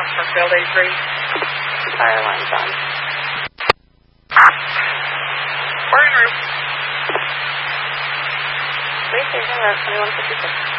for field A3. Fire alarm's on. Fire room. Police station, 2156.